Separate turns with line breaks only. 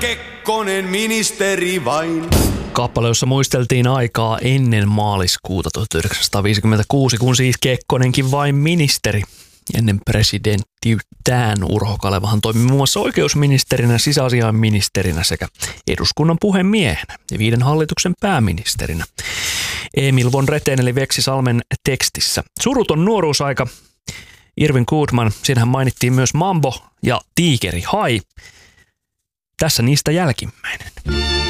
Kekkonen ministeri vain.
Kappale, jossa muisteltiin aikaa ennen maaliskuuta 1956, kun siis Kekkonenkin vain ministeri. Ennen presidenttiyttään Urho Kalevahan toimi muun muassa oikeusministerinä, sisäasiainministerinä sekä eduskunnan puhemiehenä ja 5 hallituksen pääministerinä. Emil von Reten eli Veksi Salmen tekstissä. Suruton nuoruusaika. Irvin Goodman, siinähän mainittiin myös Mambo ja Tiikeri Hai. Tässä niistä jälkimmäinen.